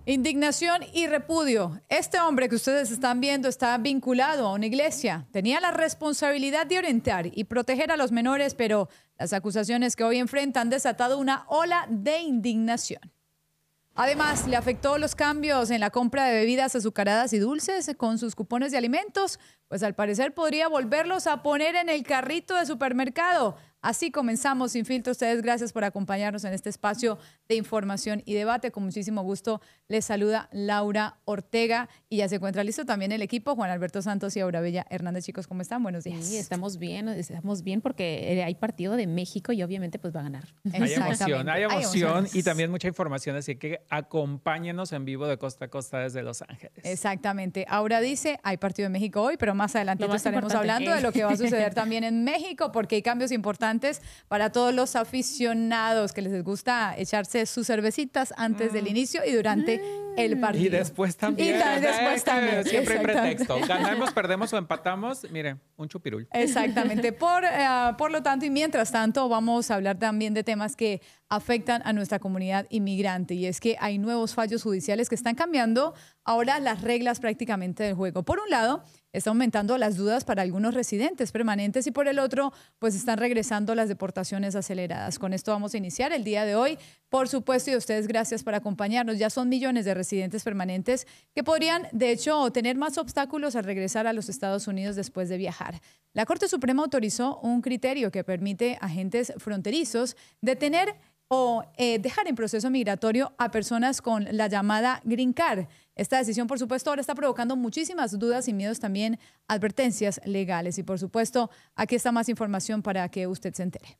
Indignación y repudio. Este hombre que ustedes están viendo está vinculado a una iglesia. Tenía la responsabilidad de orientar y proteger a los menores, pero las acusaciones que hoy enfrenta han desatado una ola de indignación. Además, le afectó los cambios en la compra de bebidas azucaradas y dulces con sus cupones de alimentos, pues al parecer podría volverlos a poner en el carrito de supermercado. Así comenzamos Sin Filtro. Ustedes, gracias por acompañarnos en este espacio de información y debate. Con muchísimo gusto les saluda Laura Ortega y ya se encuentra listo también el equipo, Juan Alberto Santos y Aura Bella Hernández. Chicos, ¿cómo están? Buenos días. Sí, estamos bien porque hay partido de México y obviamente pues va a ganar. Hay emoción y también mucha información, así que acompáñenos en vivo de costa a costa desde Los Ángeles. Exactamente. Aura dice, hay partido de México hoy, pero más adelante estaremos hablando de lo que va a suceder también en México, porque hay cambios importantes para todos los aficionados que les gusta echarse sus cervecitas antes del inicio y durante el partido. Y después también. Siempre hay pretexto. Ganamos, perdemos o empatamos. Mire, un chupirul. Exactamente. Por lo tanto, y mientras tanto, vamos a hablar también de temas que afectan a nuestra comunidad inmigrante. Y es que hay nuevos fallos judiciales que están cambiando ahora las reglas prácticamente del juego. Por un lado, está aumentando las dudas para algunos residentes permanentes y por el otro, pues están regresando las deportaciones aceleradas. Con esto vamos a iniciar el día de hoy. Por supuesto, y a ustedes gracias por acompañarnos. Ya son millones de residentes permanentes que podrían, de hecho, tener más obstáculos al regresar a los Estados Unidos después de viajar. La Corte Suprema autorizó un criterio que permite a agentes fronterizos detener o dejar en proceso migratorio a personas con la llamada Green Card. Esta decisión, por supuesto, ahora está provocando muchísimas dudas y miedos, también advertencias legales. Y, por supuesto, aquí está más información para que usted se entere.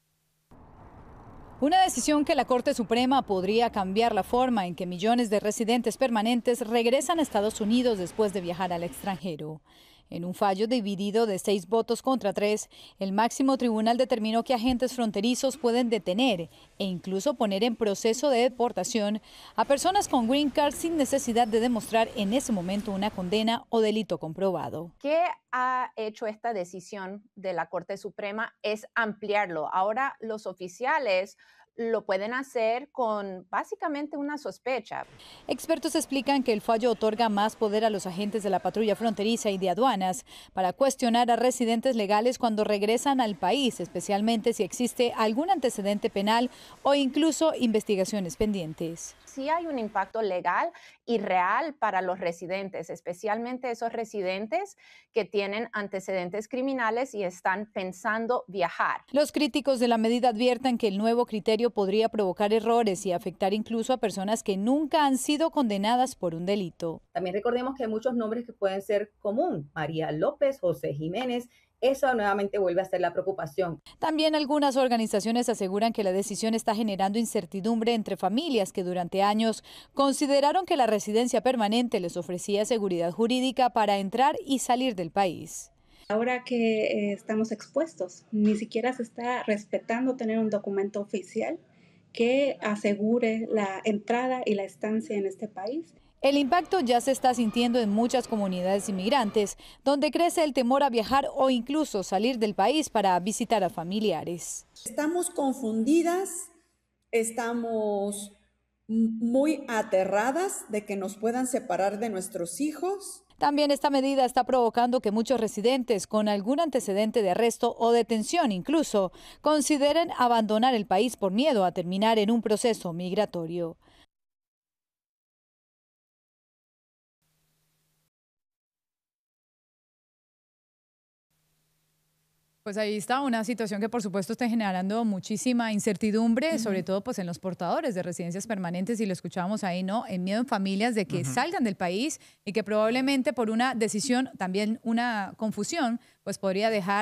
Una decisión que la Corte Suprema podría cambiar la forma en que millones de residentes permanentes regresan a Estados Unidos después de viajar al extranjero. En un fallo dividido de 6 votos contra 3, el máximo tribunal determinó que agentes fronterizos pueden detener e incluso poner en proceso de deportación a personas con Green Card sin necesidad de demostrar en ese momento una condena o delito comprobado. ¿Qué ha hecho esta decisión de la Corte Suprema? Es ampliarlo. Ahora los oficiales lo pueden hacer con básicamente una sospecha. Expertos explican que el fallo otorga más poder a los agentes de la patrulla fronteriza y de aduanas para cuestionar a residentes legales cuando regresan al país, especialmente si existe algún antecedente penal o incluso investigaciones pendientes. Sí hay un impacto legal y real para los residentes, especialmente esos residentes que tienen antecedentes criminales y están pensando viajar. Los críticos de la medida advierten que el nuevo criterio podría provocar errores y afectar incluso a personas que nunca han sido condenadas por un delito. También recordemos que hay muchos nombres que pueden ser común: María López, José Jiménez. Eso nuevamente vuelve a ser la preocupación. También algunas organizaciones aseguran que la decisión está generando incertidumbre entre familias que durante años consideraron que la residencia permanente les ofrecía seguridad jurídica para entrar y salir del país. Ahora que estamos expuestos, ni siquiera se está respetando tener un documento oficial que asegure la entrada y la estancia en este país. El impacto ya se está sintiendo en muchas comunidades inmigrantes, donde crece el temor a viajar o incluso salir del país para visitar a familiares. Estamos confundidas, estamos muy aterradas de que nos puedan separar de nuestros hijos. También esta medida está provocando que muchos residentes con algún antecedente de arresto o detención incluso consideren abandonar el país por miedo a terminar en un proceso migratorio. Pues ahí está una situación que por supuesto está generando muchísima incertidumbre, sobre todo pues en los portadores de residencias permanentes, y lo escuchábamos ahí, ¿no? En miedo en familias de que salgan del país y que probablemente por una decisión, también una confusión, pues podría dejar